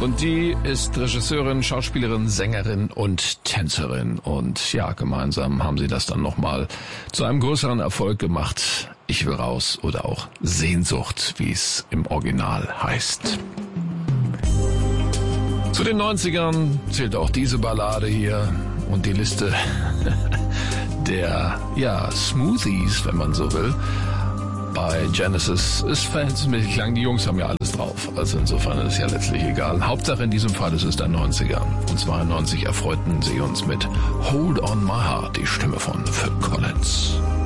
Und die ist Regisseurin, Schauspielerin, Sängerin und Tänzerin. Und ja, gemeinsam haben sie das dann nochmal zu einem größeren Erfolg gemacht. Ich will raus oder auch Sehnsucht, wie es im Original heißt. Zu den 90ern zählt auch diese Ballade hier und die Liste der, Smoothies, wenn man so will. Bei Genesis ist verhältnismäßig lang. Die Jungs haben ja alles drauf. Also insofern ist es ja letztlich egal. Hauptsache in diesem Fall ist es der 90er. Und 92 erfreuten sie uns mit Hold on My Heart, die Stimme von Phil Collins.